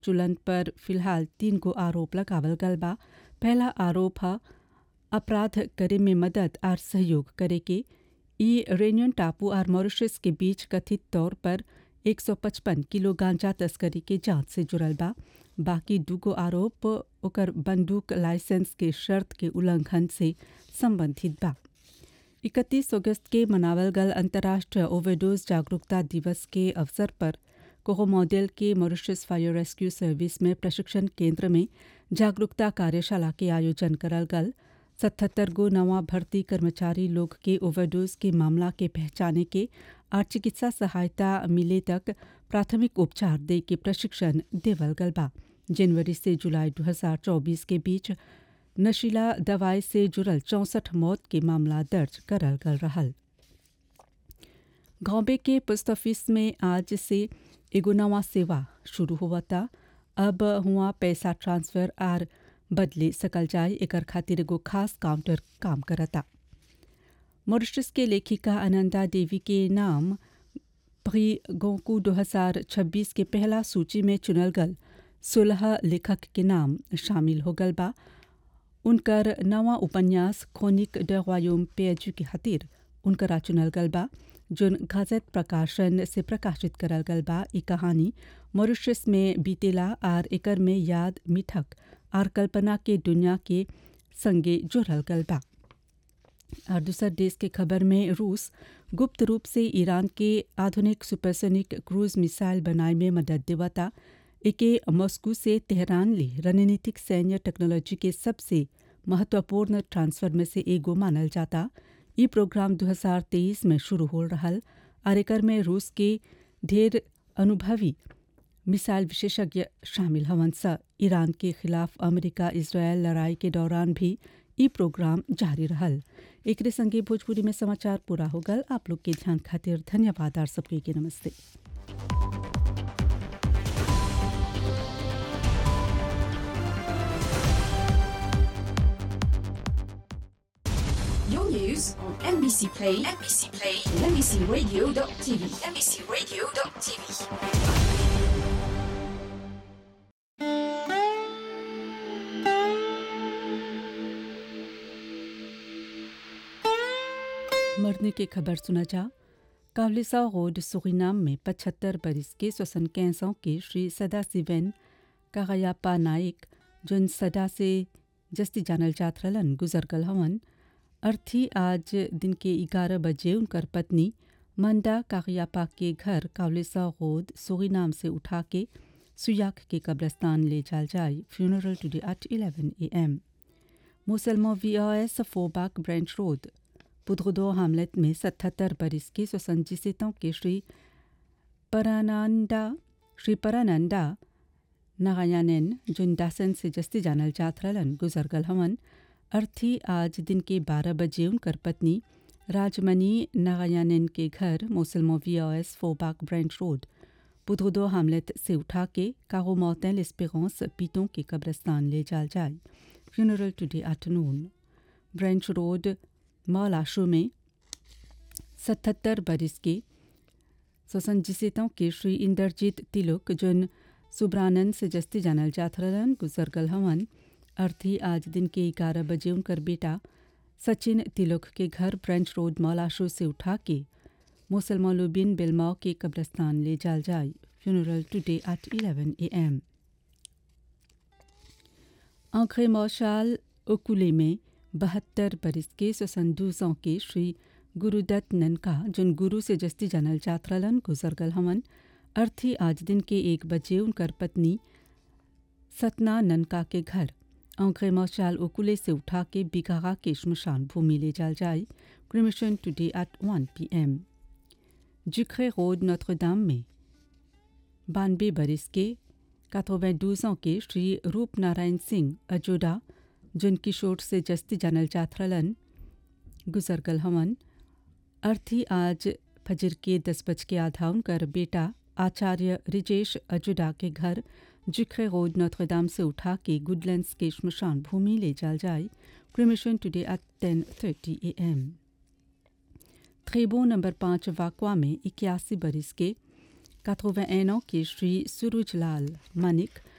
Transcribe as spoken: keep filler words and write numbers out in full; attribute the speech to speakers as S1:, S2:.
S1: चुलन पर फिलहाल तीन गो आरोप लगावल गल बा। पहला आरोप है अपराध करे में मदद और सहयोग करे के। ई रेनियन टापू और मॉरिशस के बीच कथित तौर पर एक सौ पचपन किलो गांजा तस्करी के जांच से जुड़ल बा। बाकी दूगो आरोप ओकर बंदूक लाइसेंस के शर्त के उल्लंघन से संबंधित बा। इकतीस अगस्त के मनावल गल अंतर्राष्ट्रीय ओवरडोज जागरूकता दिवस के अवसर पर कोहो मॉडल के मॉरिशस फायर रेस्क्यू सर्विस में प्रशिक्षण केंद्र में जागरूकता कार्यशाला के आयोजन करल गल। सतहत्तर गो नवा भर्ती कर्मचारी लोग के ओवरडोज के मामला के पहचाने के और चिकित्सा सहायता मिले तक प्राथमिक उपचार दे के प्रशिक्षण देवल गल बा। जनवरी से जुलाई दो हज़ार चौबीस के बीच नशीला दवाई से जुड़ल चौंसठ मौत के मामला दर्ज करल गल रहल। घोंबे के पोस्ट ऑफिस में आज से एगो नवा सेवा शुरू हुआ था। अब हुआ पैसा ट्रांसफर और बदले सकल जाए एकर खातिर एगो खास काउंटर काम करता। मॉरिशस के लेखिका आनंदा देवी के नाम प्री गोंकू दो हज़ार छब्बीस के पहला सूची में चुनल गल सोलह लेखक के नाम शामिल हो गल बा। उनकर नवा उपन्यास क्रोनिक द रॉयौम पेजू के खातिर उनकरा चुनल गल बा, जोन गाजेट प्रकाशन से प्रकाशित करल गल बा। ई कहानी मॉरिशस में बीतेला और एकर में याद मिठक और कल्पना के दुनिया के संगे जुड़ल गल बा। और दूसर देश के खबर में रूस गुप्त रूप से ईरान के आधुनिक सुपरसोनिक क्रूज मिसाइल बनाए में मदद देवता। एके मॉस्को से तेहरान ले रणनीतिक सैन्य टेक्नोलॉजी के सबसे महत्वपूर्ण ट्रांसफर में से एगो मानल जाता। ई प्रोग्राम दो हज़ार तेईस में शुरू हो रहल और एकर में रूस के ढेर अनुभवी मिसाइल विशेषज्ञ शामिल हवन स। ईरान के खिलाफ अमेरिका इजरायल लड़ाई के दौरान भी ई प्रोग्राम जारी रहल। एकरे संगे भोजपुरी में समाचार पूरा हो गल। आप लोग के ध्यान खातिर धन्यवाद और सबके के नमस्ते।
S2: Your news on M B C Play, M B C Play, and M B C Radio dot T V, M B C Radio dot T V.
S1: मरने की खबर सुना जा। कावलिसा रोड सुरीनाम में पचहत्तर बरिस के सोसन कैंसों के श्री सदाशिवन कागयापा नाइक जोन सदा से जस्ती जानल जात रहलन गुजर गल हवन। अर्थी आज दिन के ग्यारह बजे उनकर पत्नी मंदा कागयापा के घर कावलिसा रोड सुरीनाम से उठा के सुयाक के कब्रस्तान ले जाल जाए। Funeral today at eleven A M. मुसलमो V O S फोबाक branch road पुद्रुदो Hamlet में सतहत्तर बरिस के स्वसंजितों के श्री परानंदा श्री परानंदा नारायणन जोन दासन से जस्ती जानल जात रहलन गुजर गल हवन। अर्थी आज दिन के बारह बजे उनकर पत्नी राजमणि नारायणन के घर मुसलमो V O S फोबाक branch road पुद्रुदो Hamlet से उठा के कारो मौतें लेस्पेरेंस पीतों के कब्रस्तान ले जाल जाए। Funeral today afternoon. Branch road मौलाशो में सतहत्तर बरिस के स्वसंजितों के श्री इंद्रजीत तिलक जोन सुब्रानंद से जस्ती जानल जात रहलन गुजर गल हवन। अर्थी आज दिन के ग्यारह बजे उनकर बेटा सचिन तिलक के घर ब्रांच रोड मौलाशो से उठा के मुसलमोलुबिन बिलमाओ के कब्रस्तान ले जाल जाए। Funeral today at eleven A M. आंखरे मौशाल ओकुले में बहत्तर बरिस के स्वसंदूजों के श्री गुरुदत्त ननका जोन गुरु से जस्ती जानल जात रहलन गुजर गल हवन। अर्थी आज दिन के एक बजे उनकर पत्नी सतना ननका के घर आंखरे मौशाल ओकुले से उठा के बिगागा के श्मशान भूमि ले जाल जाए। Cremation today at one P M. जिक्रे road Notre Dame में बानवे बरिस के बानवे के श्री रूप नारायण सिंह अजोडा जोन किशोर से जस्ती जानल जात रहलन गुजर गल हवन। अर्थी आज फजर के दस बज के आधा उनकर बेटा आचार्य रिजेश अजोडा के घर जिक्रे रोड नोत्रदाम से उठा के गुडलैंड्स के श्मशान भूमि ले जाल जाए। क्रिमिशन टुडे एट टेन थर्टी ए एम। थ्रेबो नंबर पाँच वाकवा में इक्यासी बरिस के इक्यासी के श्री सुरुजलाल मानिक